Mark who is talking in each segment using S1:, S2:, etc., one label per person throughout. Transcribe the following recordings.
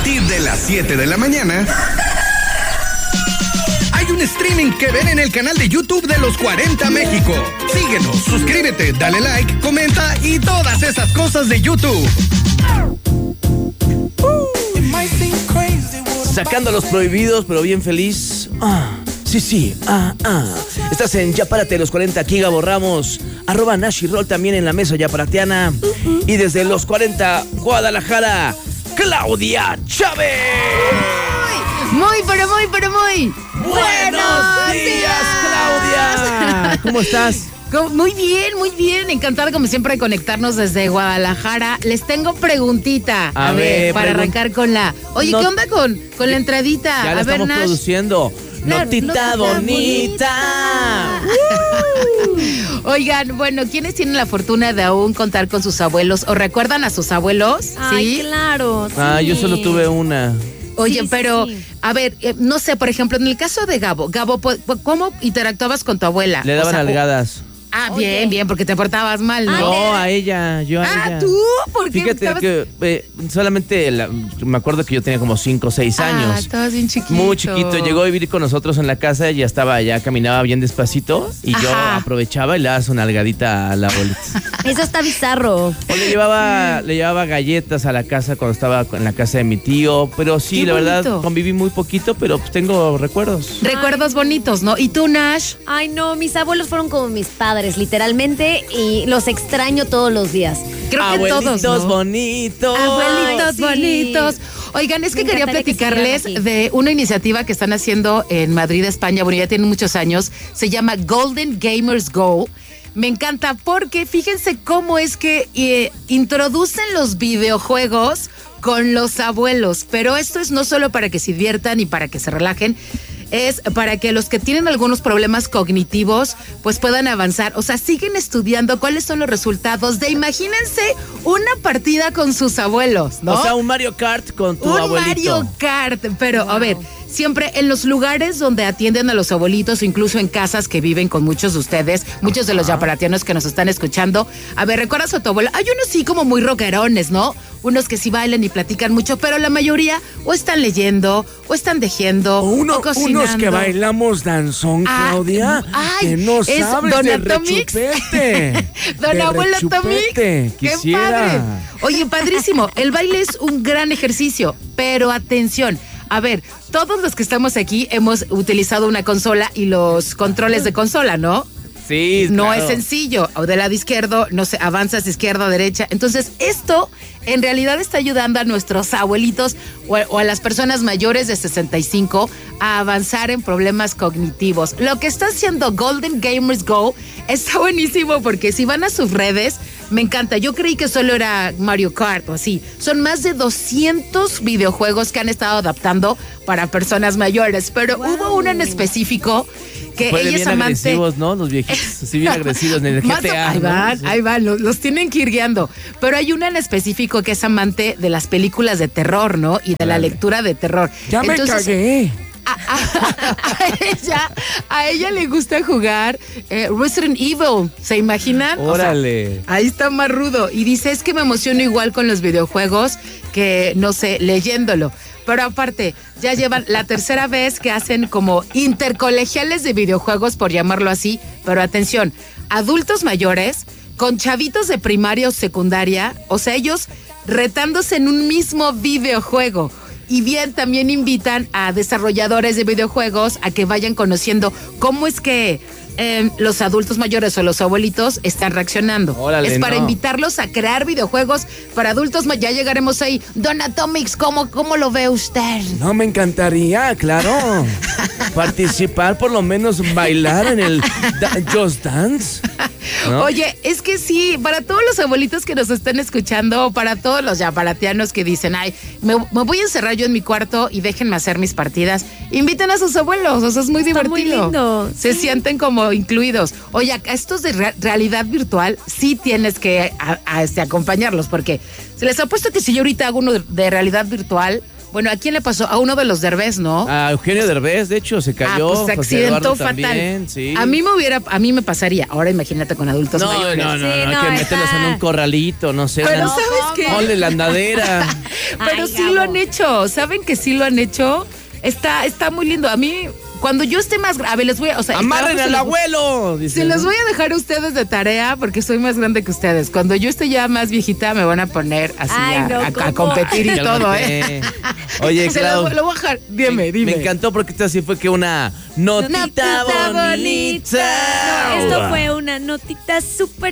S1: partir de las 7 de la mañana, hay un streaming que ven en el canal de YouTube de Los 40 México. Síguenos, suscríbete, dale like, comenta y todas esas cosas de YouTube.
S2: Sacando los prohibidos, pero bien feliz. Sí. Estás en Ya Párate Los 40, aquí Gabo Ramos, @Nashi Roll también en la mesa yaparatiana. Y desde Los 40, Guadalajara, Claudia Chávez.
S3: Muy.
S2: ¡Buenos días, Claudia! ¿Cómo estás?
S3: Muy bien. Encantada como siempre de conectarnos desde Guadalajara. Les tengo preguntita. A ver, para arrancar con la... Oye, ¿qué onda con la entradita?
S2: Ya la estamos produciendo. Notita bonita.
S3: Oigan, bueno, ¿quiénes tienen la fortuna de aún contar con sus abuelos o recuerdan a sus abuelos?
S4: Ay, claro.
S2: Sí. Yo solo tuve una.
S3: Oye, pero, a ver, no sé, por ejemplo, en el caso de Gabo, ¿cómo interactuabas con tu abuela?
S2: Le daban algadas.
S3: Bien, porque te portabas mal, ¿no?
S2: No, a ella, yo a ella.
S3: ¿Tú? ¿Por qué?
S2: Fíjate que solamente me acuerdo que yo tenía como 5 o 6 años.
S3: Estabas bien chiquito.
S2: Muy chiquito. Llegó a vivir con nosotros en la casa, ya caminaba bien despacito y yo aprovechaba y le daba su nalgadita a la abuelita.
S4: Eso está bizarro.
S2: O le llevaba galletas a la casa cuando estaba en la casa de mi tío, pero sí,
S3: Qué
S2: la
S3: bonito.
S2: verdad, conviví muy poquito, pero pues tengo recuerdos.
S3: Recuerdos bonitos, ¿no? ¿Y tú, Nash?
S4: Ay, no, mis abuelos fueron como mis padres, literalmente, y los extraño todos los días.
S3: Creo que
S2: Abuelitos
S3: todos, ¿no?
S2: bonitos.
S3: Abuelitos
S4: Ay, sí.
S3: bonitos. Oigan, es que
S4: Me
S3: quería
S4: encantaría que
S3: platicarles
S4: estuvieran
S3: de una iniciativa que están haciendo en Madrid, España. Bueno, ya tienen muchos años. Se llama Golden Gamers Go. Me encanta porque fíjense cómo es que introducen los videojuegos con los abuelos. Pero esto es no solo para que se diviertan y para que se relajen, es para que los que tienen algunos problemas cognitivos pues puedan avanzar. O sea, siguen estudiando cuáles son los resultados de, imagínense, una partida con sus abuelos, ¿no?
S2: O sea, un Mario Kart con tu abuelito.
S3: Mario Kart, pero a ver, siempre en los lugares donde atienden a los abuelitos, o incluso en casas que viven con muchos de ustedes, muchos de los yaparatianos que nos están escuchando. A ver, ¿recuerdas a tu abuelo? Hay unos sí como muy rockerones, ¿no? Unos que sí bailan y platican mucho, pero la mayoría o están leyendo, o están tejiendo, o cocinando.
S5: Unos que bailamos danzón, Claudia, que no
S3: es
S5: sabes
S3: Don
S5: de
S3: Atomix.
S5: rechupete.
S3: Don
S5: de
S3: Abuelo Atomix.
S5: rechupete,
S3: ¡Qué
S5: quisiera.
S3: padre! Oye, padrísimo. El baile es un gran ejercicio, pero atención. A ver, todos los que estamos aquí hemos utilizado una consola y los controles de consola, ¿no?
S2: Sí,
S3: No
S2: claro.
S3: es sencillo. O del lado izquierdo, no sé, avanzas izquierda, derecha. Entonces, esto en realidad está ayudando a nuestros abuelitos o a las personas mayores de 65 a avanzar en problemas cognitivos. Lo que está haciendo Golden Gamers Go está buenísimo porque si van a sus redes, me encanta. Yo creí que solo era Mario Kart o así. Son más de 200 videojuegos que han estado adaptando para personas mayores, pero hubo uno en específico que
S2: Fueron
S3: ella es
S2: bien
S3: amante.
S2: agresivos, ¿no? Los viejitos, así bien agresivos en el
S3: Más
S2: GTA.
S3: ahí
S2: ¿no?
S3: van,
S2: Sí.
S3: ahí van, los tienen que ir guiando. Pero hay una en específico que es amante de las películas de terror, ¿no? Y de la lectura de terror.
S5: Ya me cagué.
S3: A ella le gusta jugar Resident Evil, ¿se imaginan?
S2: Órale.
S3: O sea, ahí está más rudo. Y dice, es que me emociono igual con los videojuegos que, no sé, leyéndolo. Pero aparte, ya llevan la tercera vez que hacen como intercolegiales de videojuegos, por llamarlo así. Pero atención, adultos mayores con chavitos de primaria o secundaria, o sea, ellos retándose en un mismo videojuego. Y bien, también invitan a desarrolladores de videojuegos a que vayan conociendo cómo es que los adultos mayores o los abuelitos están reaccionando.
S2: Órale,
S3: es para
S2: no.
S3: invitarlos a crear videojuegos para adultos mayores. Ya llegaremos ahí. Don Atomix, ¿cómo lo ve usted?
S5: No, me encantaría, claro. Participar, por lo menos bailar en el Just Dance. ¿No?
S3: Oye, es que sí, para todos los abuelitos que nos están escuchando, para todos los yaparatianos que dicen, ay, me voy a encerrar yo en mi cuarto y déjenme hacer mis partidas, inviten a sus abuelos, o sea, es muy
S4: Está
S3: divertido.
S4: muy lindo.
S3: Se sienten como incluidos. Oye, a estos de realidad virtual sí tienes que acompañarlos, porque se les ha puesto que si yo ahorita hago uno de realidad virtual, bueno, ¿a quién le pasó? A uno de los Derbez, ¿no?
S2: A Eugenio Derbez, de hecho, se cayó.
S3: Pues se
S2: José
S3: accidentó
S2: Eduardo
S3: fatal.
S2: También, sí.
S3: A mí me pasaría. Ahora imagínate con adultos
S2: No,
S3: mayores.
S2: no,
S4: Sí,
S2: hay
S4: no,
S2: que meterlos
S4: está.
S2: en un corralito, no sé.
S3: Pero
S2: una-
S3: ¿sabes qué?
S2: Ponle la andadera.
S3: Pero
S4: Ay,
S3: sí lo
S4: Gabo.
S3: han hecho. ¿Saben que sí lo han hecho? Está muy lindo. A mí, cuando yo esté más grande, les voy a... O sea, el
S2: ¡Amarren
S3: trabajo
S2: al abuelo!
S3: se los voy a dejar a ustedes de tarea porque soy más grande que ustedes. Cuando yo esté ya más viejita me van a poner así
S4: Ay, no,
S3: a
S4: ¿cómo?
S3: competir y todo, ¿eh?
S2: Oye,
S3: Se
S2: Clau,
S3: lo voy a dejar. Dime.
S2: me encantó porque esta sí fue que una notita bonita.
S4: No, esto fue una notita súper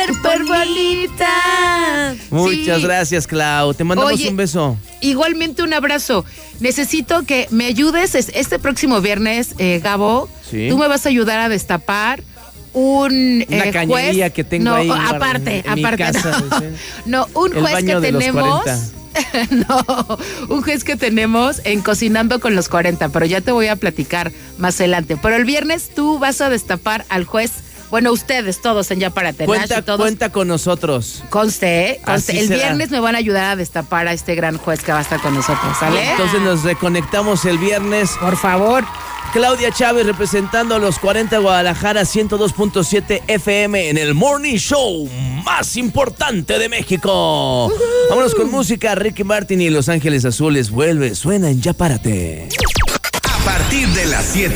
S4: bonita.
S2: Muchas
S3: Sí.
S2: gracias, Clau. Te mandamos
S3: Oye,
S2: un beso.
S3: Igualmente un abrazo. Necesito que me ayudes este próximo viernes, Gabo.
S2: Sí.
S3: Tú me vas a ayudar a destapar una
S2: cañería que tengo ahí
S3: aparte,
S2: en mi casa,
S3: no, un
S2: El
S3: juez
S2: baño
S3: que
S2: de los
S3: tenemos.
S2: 40.
S3: No, un juez que tenemos en Cocinando con los 40, pero ya te voy a platicar más adelante. Pero el viernes tú vas a destapar al juez. Bueno, ustedes todos en Ya Párate, Nash y todos.
S2: Cuenta con nosotros.
S3: Conste, ¿eh? Conste.
S2: Así
S3: El
S2: será.
S3: viernes me van a ayudar a destapar a este gran juez que va a estar con nosotros, ¿sale?
S2: Entonces nos reconectamos el viernes.
S3: Por favor.
S2: Claudia Chávez representando a los 40 Guadalajara 102.7 FM en el Morning Show más importante de México. Vámonos con música. Ricky Martin y Los Ángeles Azules suena en Ya Párate.
S1: A partir de las 7